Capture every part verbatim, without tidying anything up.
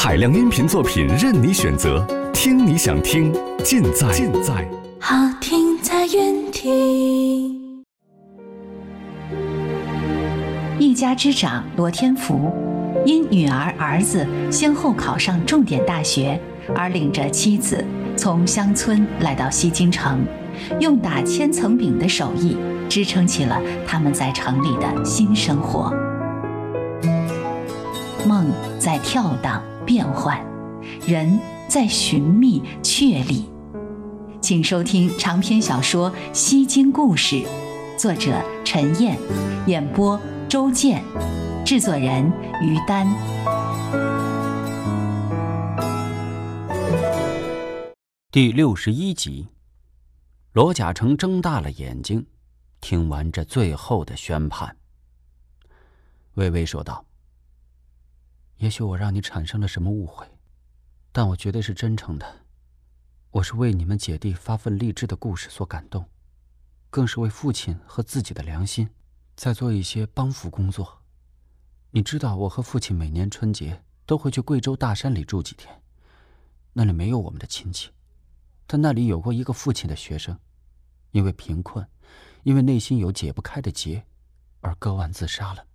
海量音频作品任你选择，听你想听，尽在尽在好听在原听。 一家之长罗天福，因女儿儿子先后考上重点大学，而领着妻子从乡村来到西京城，用打千层饼的手艺支撑起了他们在城里的新生活。梦在跳荡变幻，人在寻觅确立。请收听长篇小说《西京故事》，作者陈燕，演播周健，制作人于丹。 第六十一集，罗甲成睁大了眼睛，听完这最后的宣判。微微说道：也许我让你产生了什么误会，但我绝对是真诚的。我是为你们姐弟发奋励志的故事所感动，更是为父亲和自己的良心在做一些帮扶工作。你知道我和父亲每年春节都会去贵州大山里住几天，那里没有我们的亲戚，但那里有过一个父亲的学生，因为贫困，因为内心有解不开的结，而割腕自杀了。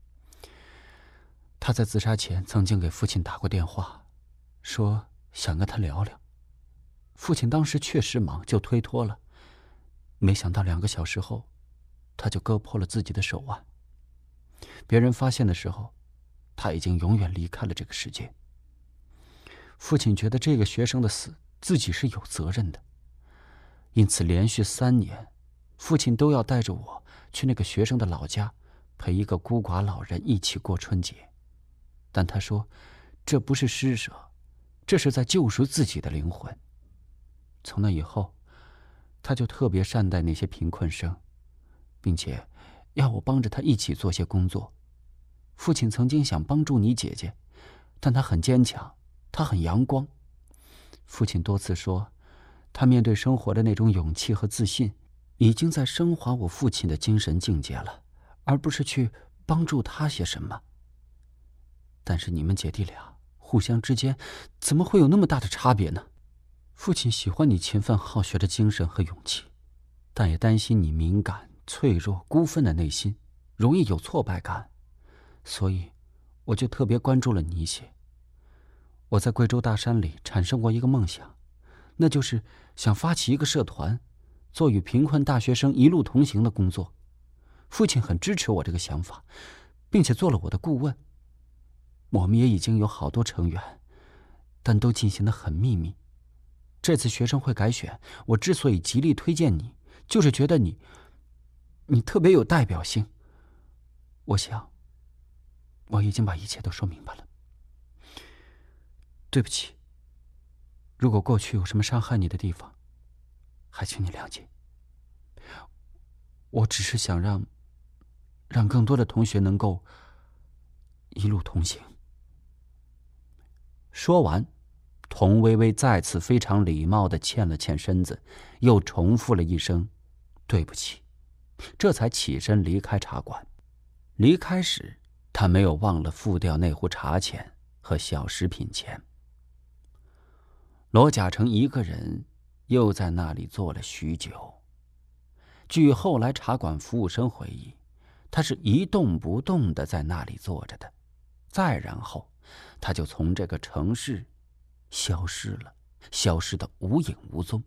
他在自杀前曾经给父亲打过电话，说想跟他聊聊。父亲当时确实忙，就推脱了。没想到两个小时后，他就割破了自己的手腕。别人发现的时候，他已经永远离开了这个世界。父亲觉得这个学生的死自己是有责任的，因此连续三年，父亲都要带着我去那个学生的老家，陪一个孤寡老人一起过春节。但他说，这不是施舍，这是在救赎自己的灵魂。从那以后，他就特别善待那些贫困生，并且要我帮着他一起做些工作。父亲曾经想帮助你姐姐，但他很坚强，他很阳光。父亲多次说，他面对生活的那种勇气和自信，已经在升华我父亲的精神境界了，而不是去帮助他些什么。但是你们姐弟俩互相之间怎么会有那么大的差别呢？父亲喜欢你勤奋好学的精神和勇气，但也担心你敏感、脆弱、孤愤的内心，容易有挫败感，所以我就特别关注了你一些。我在贵州大山里产生过一个梦想，那就是想发起一个社团，做与贫困大学生一路同行的工作。父亲很支持我这个想法，并且做了我的顾问。我们也已经有好多成员，但都进行得很秘密。这次学生会改选，我之所以极力推荐你，就是觉得你你特别有代表性。我想我已经把一切都说明白了。对不起，如果过去有什么伤害你的地方，还请你谅解。我只是想让让更多的同学能够一路同行。说完，童薇薇再次非常礼貌地欠了欠身子，又重复了一声对不起，这才起身离开茶馆。离开时，他没有忘了付掉那壶茶钱和小食品钱。罗甲成一个人又在那里坐了许久。据后来茶馆服务生回忆，他是一动不动地在那里坐着的。再然后，他就从这个城市消失了，消失得无影无踪。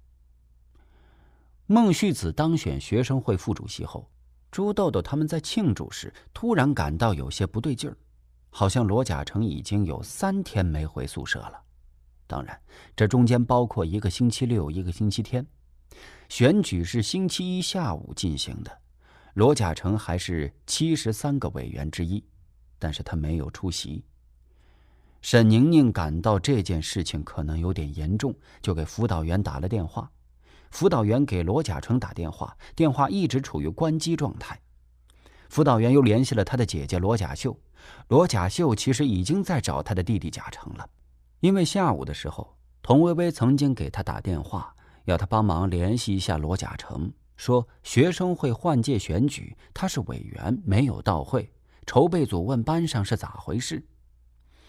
孟旭子当选学生会副主席后，朱豆豆他们在庆祝时突然感到有些不对劲儿，好像罗甲成已经有三天没回宿舍了。当然，这中间包括一个星期六，一个星期天。选举是星期一下午进行的，罗甲成还是七十三个委员之一，但是他没有出席。沈宁宁感到这件事情可能有点严重，就给辅导员打了电话。辅导员给罗甲成打电话，电话一直处于关机状态。辅导员又联系了他的姐姐罗甲秀，罗甲秀其实已经在找他的弟弟甲成了。因为下午的时候，童薇薇曾经给他打电话，要他帮忙联系一下罗甲成，说学生会换届选举他是委员没有到会，筹备组问班上是咋回事。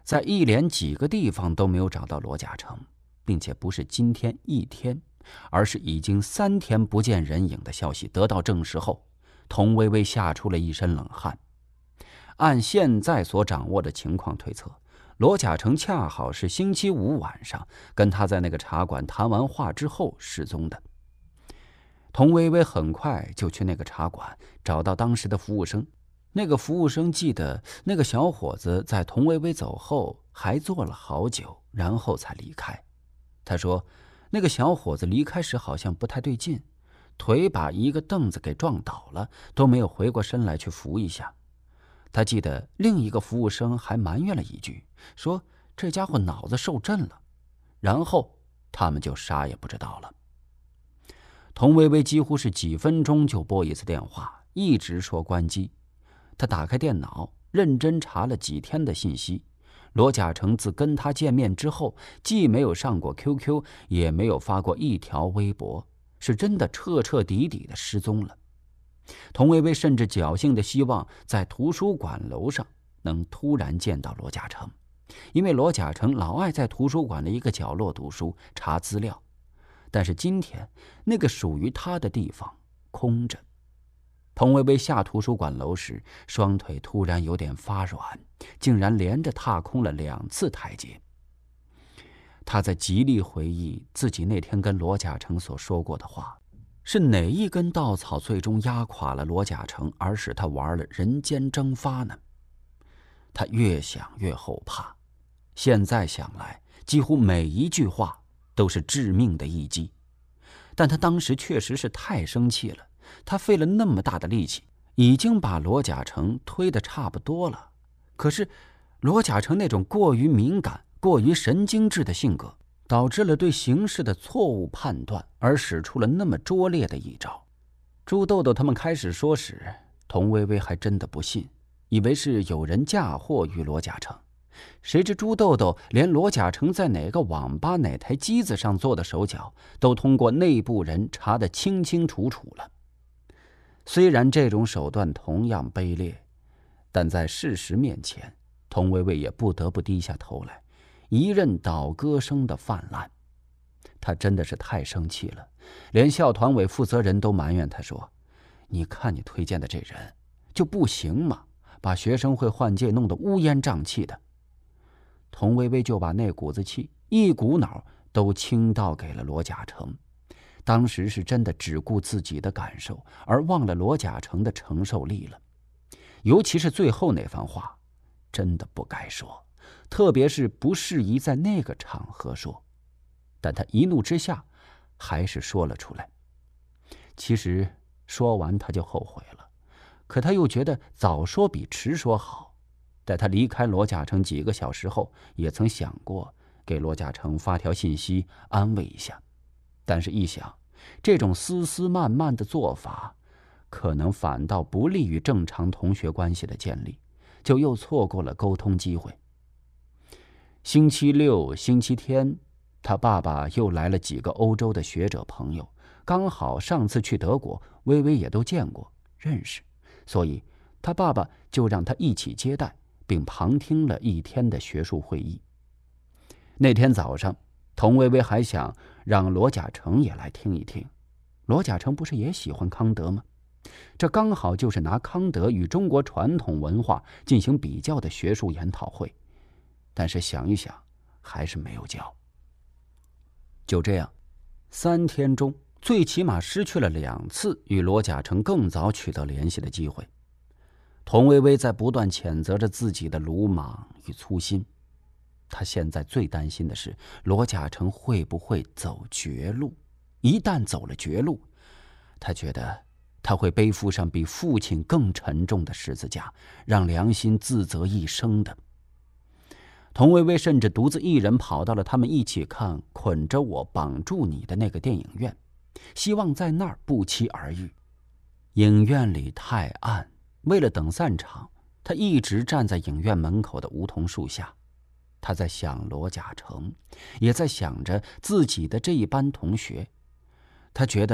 在一连几个地方都没有找到罗嘉诚，并且不是今天一天，而是已经三天不见人影的消息得到证实后，童薇薇吓出了一身冷汗。按现在所掌握的情况推测，罗嘉诚恰好是星期五晚上跟他在那个茶馆谈完话之后失踪的。童薇薇很快就去那个茶馆找到当时的服务生，那个服务生记得那个小伙子在童薇薇走后还坐了好久，然后才离开。他说那个小伙子离开时好像不太对劲，腿把一个凳子给撞倒了，都没有回过身来去扶一下。他记得另一个服务生还埋怨了一句，说这家伙脑子受震了，然后他们就啥也不知道了。童薇薇几乎是几分钟就拨一次电话，一直说关机。他打开电脑，认真查了几天的信息。罗嘉诚自跟他见面之后，既没有上过 Q Q， 也没有发过一条微博，是真的彻彻底底的失踪了。童薇薇甚至侥幸的希望在图书馆楼上能突然见到罗嘉诚，因为罗嘉诚老爱在图书馆的一个角落读书查资料，但是今天那个属于他的地方空着。童薇薇下图书馆楼时，双腿突然有点发软，竟然连着踏空了两次台阶。他在极力回忆自己那天跟罗嘉诚所说过的话，是哪一根稻草最终压垮了罗嘉诚，而使他玩了人间蒸发呢？他越想越后怕，现在想来，几乎每一句话都是致命的一击。但他当时确实是太生气了，他费了那么大的力气，已经把罗嘉诚推得差不多了。可是罗嘉诚那种过于敏感、过于神经质的性格，导致了对形势的错误判断，而使出了那么拙劣的一招。朱豆豆他们开始说时，童薇薇还真的不信，以为是有人嫁祸于罗嘉诚。谁知朱豆豆连罗嘉诚在哪个网吧哪台机子上做的手脚，都通过内部人查得清清楚楚了。虽然这种手段同样卑劣，但在事实面前，童薇薇也不得不低下头来，一任倒戈声的泛滥。他真的是太生气了，连校团委负责人都埋怨他说，你看你推荐的这人就不行吗？把学生会换届弄得乌烟瘴气的。童薇薇就把那股子气一股脑都倾倒给了罗嘉诚，当时是真的只顾自己的感受，而忘了罗嘉诚的承受力了。尤其是最后那番话，真的不该说，特别是不适宜在那个场合说。但他一怒之下还是说了出来。其实说完他就后悔了，可他又觉得早说比迟说好。在他离开罗嘉诚几个小时后，也曾想过给罗嘉诚发条信息安慰一下，但是一想，这种丝丝慢慢的做法可能反倒不利于正常同学关系的建立，就又错过了沟通机会。星期六、星期天，他爸爸又来了几个欧洲的学者朋友，刚好上次去德国，微微也都见过认识，所以他爸爸就让他一起接待，并旁听了一天的学术会议。那天早上，童薇薇还想让罗嘉诚也来听一听，罗嘉诚不是也喜欢康德吗？这刚好就是拿康德与中国传统文化进行比较的学术研讨会，但是想一想，还是没有叫。就这样，三天中最起码失去了两次与罗嘉诚更早取得联系的机会。童薇薇在不断谴责着自己的鲁莽与粗心。她现在最担心的是罗嘉诚会不会走绝路。一旦走了绝路，她觉得他会背负上比父亲更沉重的十字架，让良心自责一生的。童薇薇甚至独自一人跑到了他们一起看《捆着我绑住你》的那个电影院，希望在那儿不期而遇。影院里太暗，为了等散场，他一直站在影院门口的梧桐树下。他在想罗嘉诚，也在想着自己的这一班同学。他觉得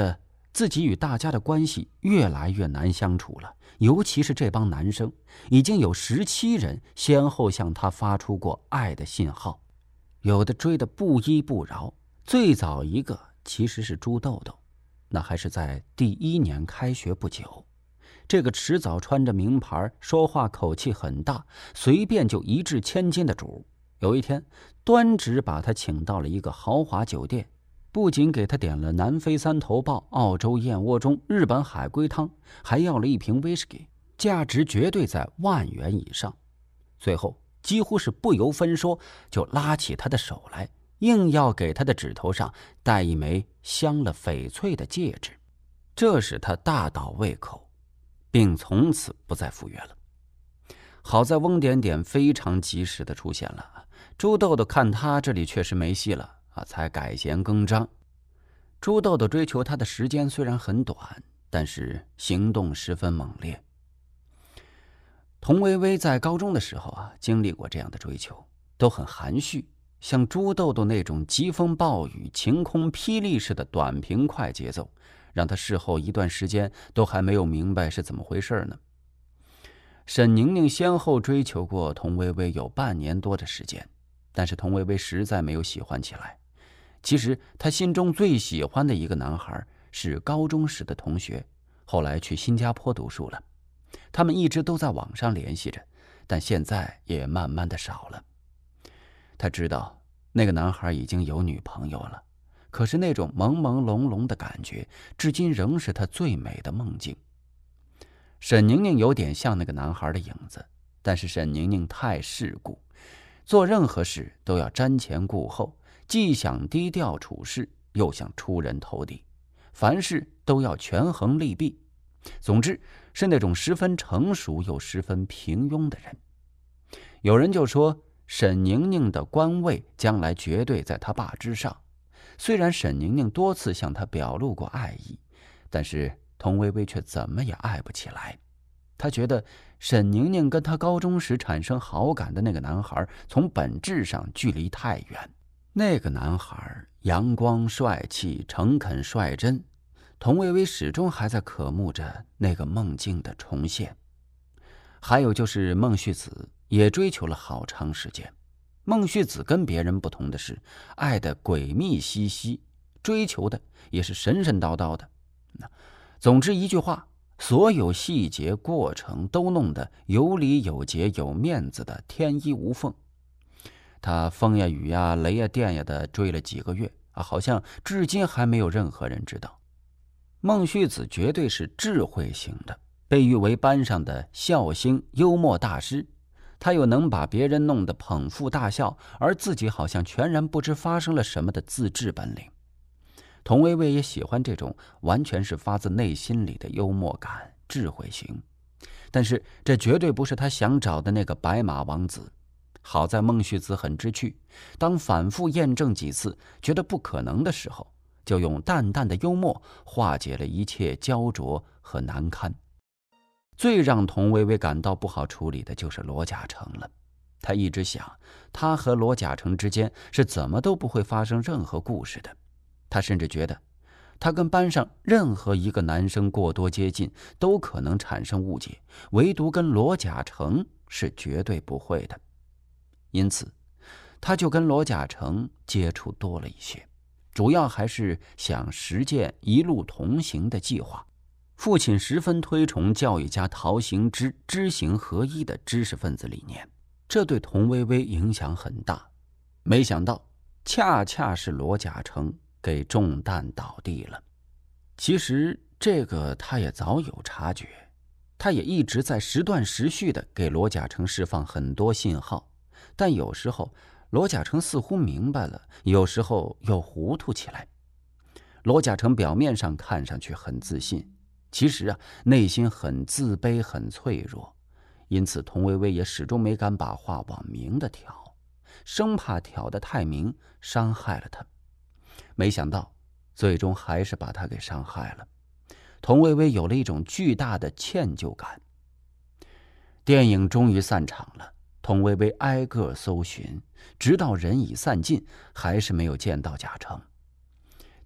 自己与大家的关系越来越难相处了，尤其是这帮男生，已经有十七人先后向他发出过爱的信号，有的追得不依不饶。最早一个其实是朱豆豆，那还是在第一年开学不久。这个迟早穿着名牌，说话口气很大，随便就一掷千金的主，有一天端直把他请到了一个豪华酒店，不仅给他点了南非三头鲍、澳洲燕窝盅、日本海龟汤，还要了一瓶威士忌，价值绝对在万元以上。最后几乎是不由分说就拉起他的手来，硬要给他的指头上戴一枚镶了翡翠的戒指，这使他大倒胃口，并从此不再赴约了。好在翁点点非常及时地出现了，朱豆豆看他这里确实没戏了啊，才改弦更张。朱豆豆追求他的时间虽然很短，但是行动十分猛烈。童薇薇在高中的时候啊，经历过这样的追求，都很含蓄，像朱豆豆那种疾风暴雨、晴空霹雳式的短平快节奏，让他事后一段时间都还没有明白是怎么回事呢。沈宁宁先后追求过童薇薇有半年多的时间，但是童薇薇实在没有喜欢起来。其实她心中最喜欢的一个男孩是高中时的同学，后来去新加坡读书了。他们一直都在网上联系着，但现在也慢慢的少了。他知道那个男孩已经有女朋友了，可是那种朦朦胧胧的感觉至今仍是他最美的梦境。沈宁宁有点像那个男孩的影子，但是沈宁宁太世故，做任何事都要瞻前顾后，既想低调处事，又想出人头地，凡事都要权衡利弊，总之是那种十分成熟又十分平庸的人。有人就说沈宁宁的官位将来绝对在他爸之上，虽然沈宁宁多次向他表露过爱意，但是童薇薇却怎么也爱不起来。他觉得沈宁宁跟他高中时产生好感的那个男孩从本质上距离太远。那个男孩阳光帅气、诚恳率真，童薇薇始终还在渴慕着那个梦境的重现。还有就是孟旭子也追求了好长时间。孟旭子跟别人不同的是，爱的诡秘兮兮，追求的也是神神叨叨的。总之一句话，所有细节过程都弄得有理有节有面子的天衣无缝。他风呀雨呀雷呀电呀的追了几个月啊，好像至今还没有任何人知道。孟旭子绝对是智慧型的，被誉为班上的笑星、幽默大师。他又能把别人弄得捧腹大笑，而自己好像全然不知发生了什么的自制本领。童薇薇也喜欢这种完全是发自内心里的幽默感、智慧型，但是这绝对不是他想找的那个白马王子。好在孟旭子很知趣，当反复验证几次觉得不可能的时候，就用淡淡的幽默化解了一切焦灼和难堪。最让童薇薇感到不好处理的就是罗贾成了。她一直想，他和罗贾成之间是怎么都不会发生任何故事的。她甚至觉得，他跟班上任何一个男生过多接近都可能产生误解，唯独跟罗贾成是绝对不会的。因此，他就跟罗贾成接触多了一些，主要还是想实践一路同行的计划。父亲十分推崇教育家陶行知知行合一的知识分子理念，这对童薇薇影响很大。没想到恰恰是罗贾成给中弹倒地了。其实这个他也早有察觉，他也一直在时断时续地给罗贾成释放很多信号，但有时候罗贾成似乎明白了，有时候又糊涂起来。罗贾成表面上看上去很自信，其实啊，内心很自卑很脆弱，因此童薇薇也始终没敢把话往明的挑，生怕挑得太明伤害了他。没想到最终还是把他给伤害了。童薇薇有了一种巨大的歉疚感。电影终于散场了，童薇薇挨个搜寻，直到人已散尽，还是没有见到贾成。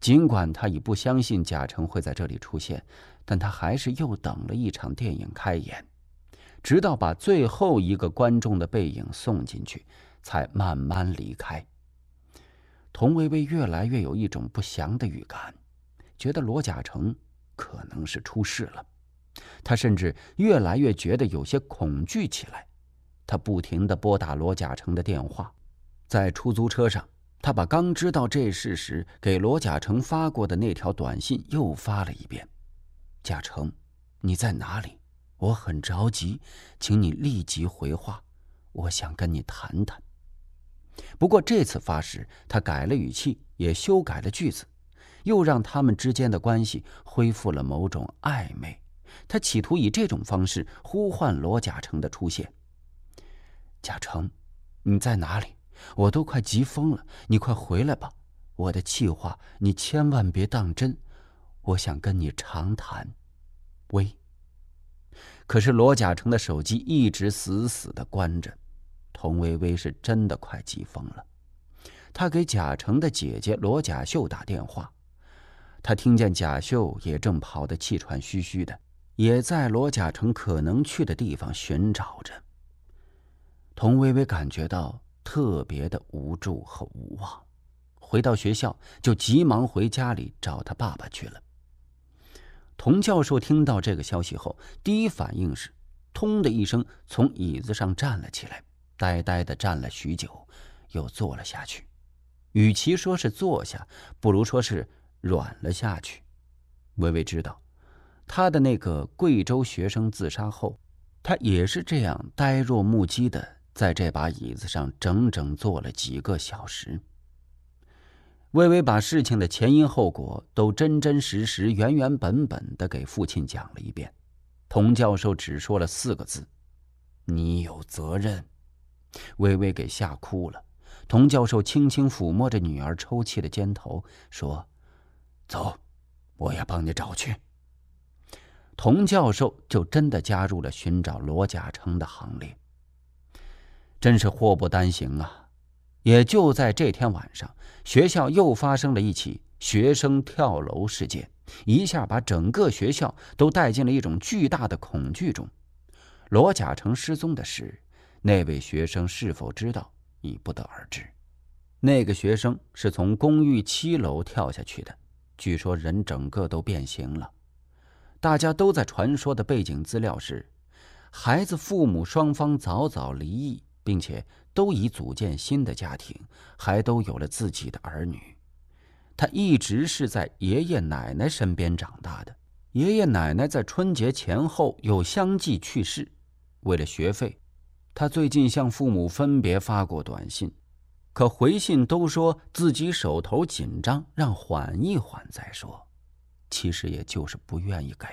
尽管他已不相信贾成会在这里出现，但他还是又等了一场电影开演，直到把最后一个观众的背影送进去，才慢慢离开。童薇薇越来越有一种不祥的预感，觉得罗贾成可能是出事了。他甚至越来越觉得有些恐惧起来。他不停地拨打罗贾成的电话，在出租车上，他把刚知道这事时给罗贾成发过的那条短信又发了一遍：贾成，你在哪里？我很着急，请你立即回话，我想跟你谈谈。不过这次发时，他改了语气，也修改了句子，又让他们之间的关系恢复了某种暧昧。他企图以这种方式呼唤罗贾成的出现。贾成，你在哪里？我都快急疯了，你快回来吧！我的气话你千万别当真，我想跟你长谈。喂。可是罗贾成的手机一直死死地关着。童薇薇是真的快急疯了。她给贾成的姐姐罗贾秀打电话，她听见贾秀也正跑得气喘吁吁的，也在罗贾成可能去的地方寻找着。童薇薇感觉到特别的无助和无望，回到学校就急忙回家里找他爸爸去了。童教授听到这个消息后，第一反应是通的一声从椅子上站了起来，呆呆地站了许久，又坐了下去。与其说是坐下，不如说是软了下去。薇薇知道，他的那个贵州学生自杀后，他也是这样呆若木鸡的在这把椅子上整整坐了几个小时。薇薇把事情的前因后果都真真实实、原原本本地给父亲讲了一遍。童教授只说了四个字：“你有责任。”薇薇给吓哭了。童教授轻轻抚摸着女儿抽泣的肩头，说：“走，我也帮你找去。”童教授就真的加入了寻找罗贾成的行列。真是祸不单行啊！也就在这天晚上，学校又发生了一起学生跳楼事件，一下把整个学校都带进了一种巨大的恐惧中。罗贾成失踪的事，那位学生是否知道已不得而知。那个学生是从公寓七楼跳下去的，据说人整个都变形了。大家都在传说的背景资料是，孩子父母双方早早离异，并且都已组建新的家庭，还都有了自己的儿女。他一直是在爷爷奶奶身边长大的，爷爷奶奶在春节前后又相继去世。为了学费，他最近向父母分别发过短信，可回信都说自己手头紧张，让缓一缓再说。其实也就是不愿意给。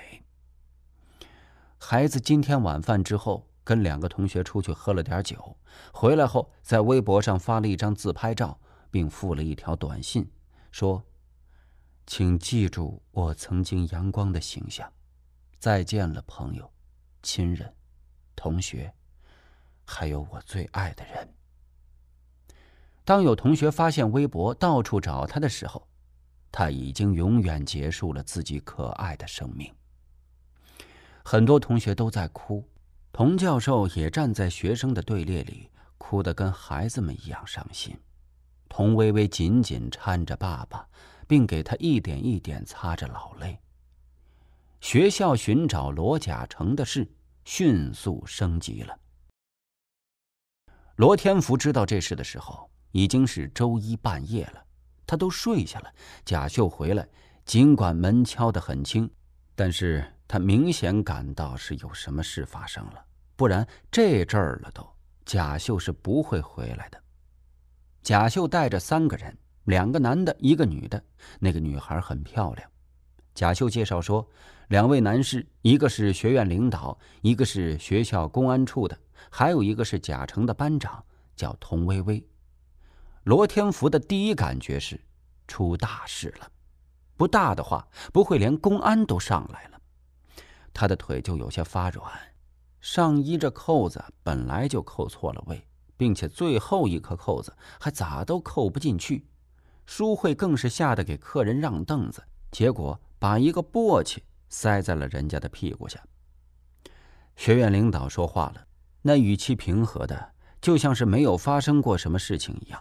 孩子今天晚饭之后跟两个同学出去喝了点酒，回来后在微博上发了一张自拍照，并附了一条短信，说：“请记住我曾经阳光的形象，再见了朋友、亲人、同学，还有我最爱的人。”当有同学发现微博到处找他的时候，他已经永远结束了自己可爱的生命。很多同学都在哭，童教授也站在学生的队列里，哭得跟孩子们一样伤心。童薇薇紧紧搀着爸爸，并给他一点一点擦着老泪。学校寻找罗贾成的事迅速升级了。罗天福知道这事的时候，已经是周一半夜了，他都睡下了。贾秀回来，尽管门敲得很轻，但是他明显感到是有什么事发生了，不然这阵儿了都，贾秀是不会回来的。贾秀带着三个人，两个男的，一个女的，那个女孩很漂亮。贾秀介绍说，两位男士，一个是学院领导，一个是学校公安处的，还有一个是贾成的班长，叫童薇薇。罗天福的第一感觉是出大事了，不大的话不会连公安都上来了。他的腿就有些发软，上衣这扣子本来就扣错了位，并且最后一颗扣子还咋都扣不进去， 淑慧更是吓得给客人让凳子，结果把一个簸箕塞在了人家的屁股下。学院领导说话了，那语气平和的就像是没有发生过什么事情一样。